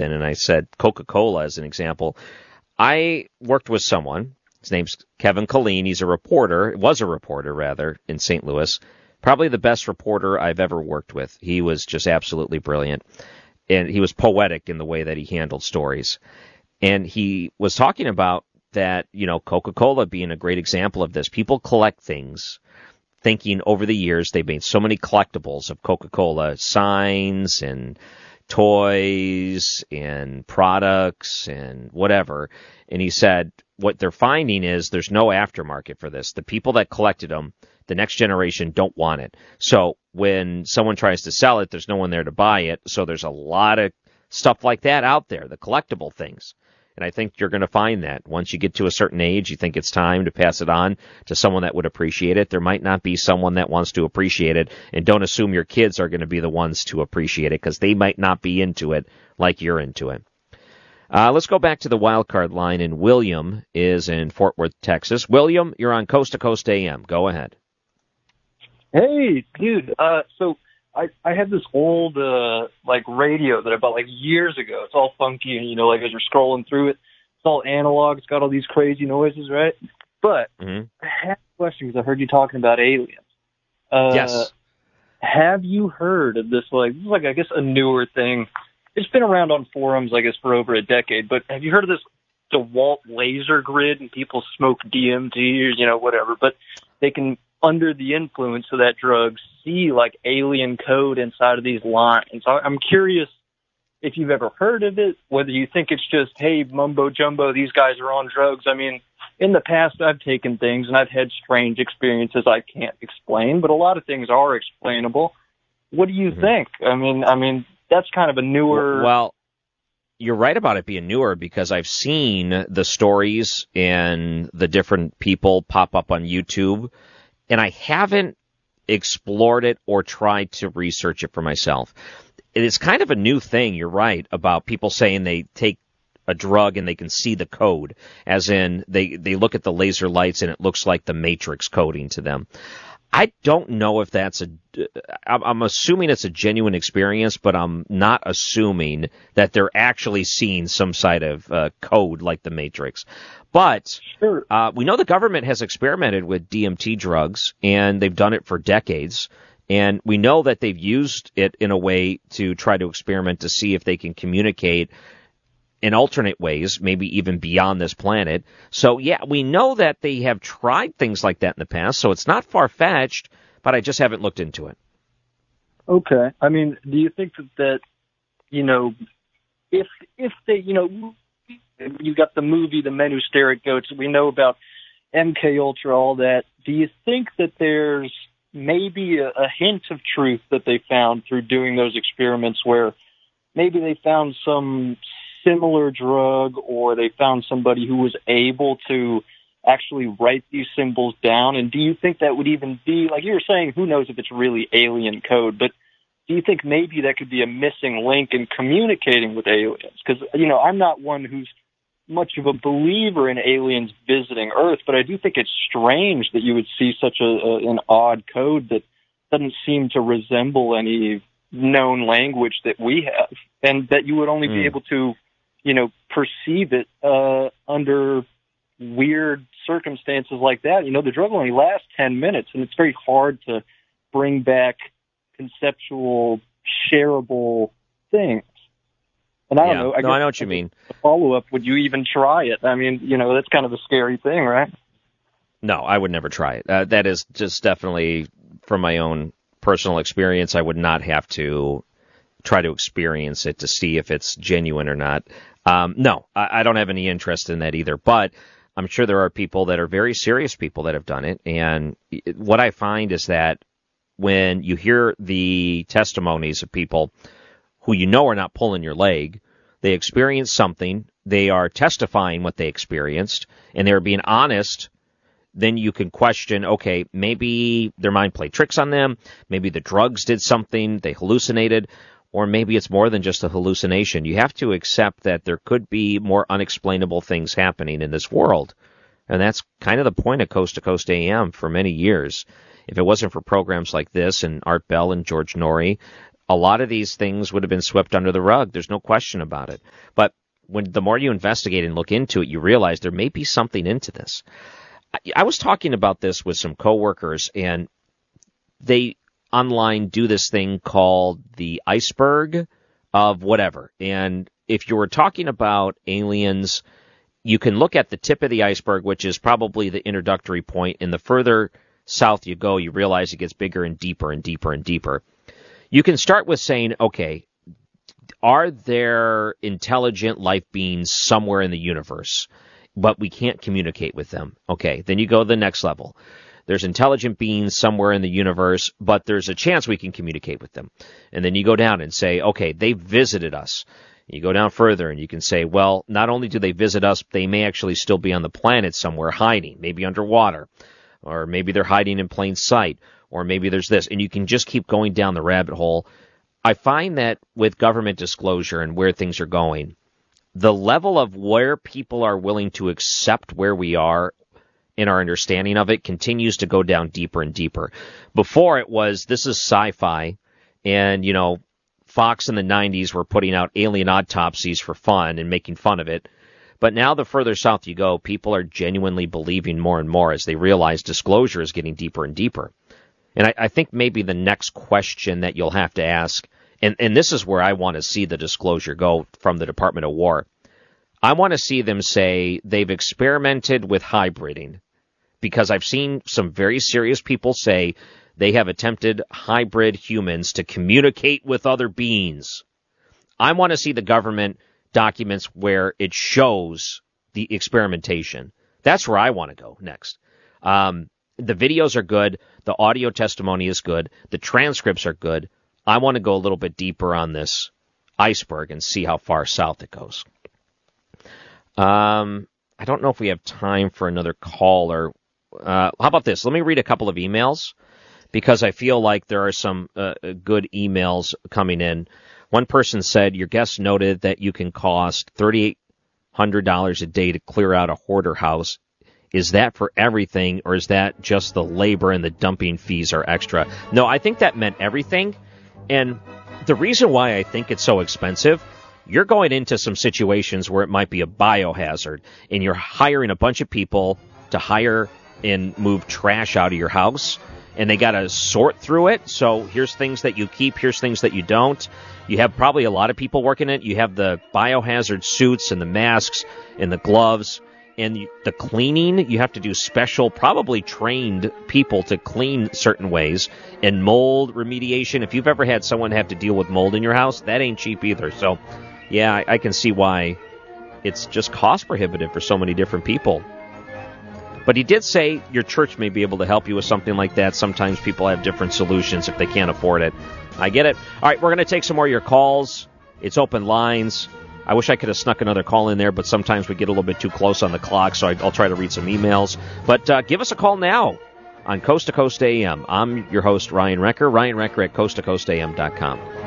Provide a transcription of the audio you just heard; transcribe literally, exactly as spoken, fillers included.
something, and I said Coca-Cola as an example. I worked with someone. His name's Kevin Colleen. He's a reporter, was a reporter, rather, in Saint Louis. Probably the best reporter I've ever worked with. He was just absolutely brilliant. And he was poetic in the way that he handled stories. And he was talking about that, you know, Coca-Cola being a great example of this. People collect things, thinking over the years they've made so many collectibles of Coca-Cola, signs and toys and products and whatever. And he said what they're finding is there's no aftermarket for this. The people that collected them, the next generation don't want it. So when someone tries to sell it, there's no one there to buy it. So there's a lot of stuff like that out there, the collectible things. And I think you're going to find that once you get to a certain age, you think it's time to pass it on to someone that would appreciate it. There might not be someone that wants to appreciate it, and don't assume your kids are going to be the ones to appreciate it because they might not be into it like you're into it. Uh, let's go back to the wild card line, and William is in Fort Worth, Texas. William, you're on Coast to Coast A M. Go ahead. Hey, dude. Uh, so I I had this old uh like radio that I bought like years ago. It's all funky, and you know, like as you're scrolling through it, it's all analog. It's got all these crazy noises, right? But mm-hmm. I have a question because I heard you talking about aliens. Uh, yes. Have you heard of this? Like, this is like I guess a newer thing. It's been around on forums, I guess, for over a decade. But have you heard of this DeWalt laser grid? And people smoke D M T or you know whatever, but they can, under the influence of that drug, see like alien code inside of these lines. So I'm curious if you've ever heard of it, whether you think it's just, hey, mumbo jumbo, these guys are on drugs. I mean, in the past, I've taken things and I've had strange experiences I can't explain, but a lot of things are explainable. What do you mm-hmm. think? I mean, I mean, that's kind of a newer. Well, you're right about it being newer because I've seen the stories and the different people pop up on YouTube. And I haven't explored it or tried to research it for myself. It is kind of a new thing, you're right, about people saying they take a drug and they can see the code, as in they, they look at the laser lights and it looks like the Matrix coding to them. I don't know if that's a, I'm assuming it's a genuine experience, but I'm not assuming that they're actually seeing some side of uh, code like the Matrix. But sure. uh, we know the government has experimented with D M T drugs, and they've done it for decades. And we know that they've used it in a way to try to experiment to see if they can communicate in alternate ways, maybe even beyond this planet. So, yeah, we know that they have tried things like that in the past, so it's not far-fetched, but I just haven't looked into it. Okay. I mean, do you think that, that you know, if if they, you know, you got the movie The Men Who Stare at Goats, we know about M K Ultra, all that. Do you think that there's maybe a, a hint of truth that they found through doing those experiments where maybe they found some similar drug, or they found somebody who was able to actually write these symbols down? And do you think that would even be, like you were saying, who knows if it's really alien code, but do you think maybe that could be a missing link in communicating with aliens? Because, you know, I'm not one who's much of a believer in aliens visiting Earth, but I do think it's strange that you would see such a, a an odd code that doesn't seem to resemble any known language that we have, and that you would only mm. be able to, you know, perceive it uh, under weird circumstances like that. You know, the drug only lasts ten minutes, and it's very hard to bring back conceptual, shareable things. And I don't yeah. know. I no, I know what you mean. Follow-up, would you even try it? I mean, you know, that's kind of a scary thing, right? No, I would never try it. Uh, that is just definitely from my own personal experience. I would not have to try to experience it to see if it's genuine or not. Um, no, I, I don't have any interest in that either. But I'm sure there are people that are very serious people that have done it. And what I find is that when you hear the testimonies of people who you know are not pulling your leg, they experience something, they are testifying what they experienced, and they're being honest, then you can question, okay, maybe their mind played tricks on them, maybe the drugs did something, they hallucinated, or maybe it's more than just a hallucination. You have to accept that there could be more unexplainable things happening in this world. And that's kind of the point of Coast to Coast A M for many years. If it wasn't for programs like this and Art Bell and George Norrie, a lot of these things would have been swept under the rug. There's no question about it. But when the more you investigate and look into it, you realize there may be something into this. I, I was talking about this with some coworkers, and they online do this thing called the iceberg of whatever. And if you were talking about aliens, you can look at the tip of the iceberg, which is probably the introductory point. And the further south you go, you realize it gets bigger and deeper and deeper and deeper. You can start with saying, okay, are there intelligent life beings somewhere in the universe, but we can't communicate with them? Okay, then you go to the next level. There's intelligent beings somewhere in the universe, but there's a chance we can communicate with them. And then you go down and say, okay, they visited us. You go down further and you can say, well, not only do they visit us, they may actually still be on the planet somewhere hiding, maybe underwater, or maybe they're hiding in plain sight, or maybe there's this. And you can just keep going down the rabbit hole. I find that with government disclosure and where things are going, the level of where people are willing to accept where we are in our understanding of it continues to go down deeper and deeper. Before it was, this is sci-fi, and, you know, Fox in the nineties were putting out alien autopsies for fun and making fun of it. But now the further south you go, people are genuinely believing more and more as they realize disclosure is getting deeper and deeper. And I, I think maybe the next question that you'll have to ask, and, and this is where I want to see the disclosure go from the Department of War. I want to see them say they've experimented with hybriding, because I've seen some very serious people say they have attempted hybrid humans to communicate with other beings. I want to see the government documents where it shows the experimentation. That's where I want to go next. Um, the videos are good. The audio testimony is good. The transcripts are good. I want to go a little bit deeper on this iceberg and see how far south it goes. Um, I don't know if we have time for another caller. Uh, how about this? Let me read a couple of emails, because I feel like there are some uh, good emails coming in. One person said, your guest noted that you can cost three thousand eight hundred dollars a day to clear out a hoarder house. Is that for everything, or is that just the labor and the dumping fees are extra? No, I think that meant everything. And the reason why I think it's so expensive, you're going into some situations where it might be a biohazard, and you're hiring a bunch of people to hire and move trash out of your house, and they got to sort through it. So here's things that you keep, here's things that you don't. You have probably a lot of people working it. You have the biohazard suits and the masks and the gloves and the cleaning. You have to do special, probably trained people to clean certain ways, and mold remediation. If you've ever had someone have to deal with mold in your house, that ain't cheap either. So yeah, I, I can see why it's just cost prohibitive for so many different people. But he did say your church may be able to help you with something like that. Sometimes people have different solutions if they can't afford it. I get it. All right, we're going to take some more of your calls. It's open lines. I wish I could have snuck another call in there, but sometimes we get a little bit too close on the clock, so I'll try to read some emails. But uh, give us a call now on Coast to Coast A M. I'm your host, Ryan Recker, Ryan Recker at coast to coast a m dot com.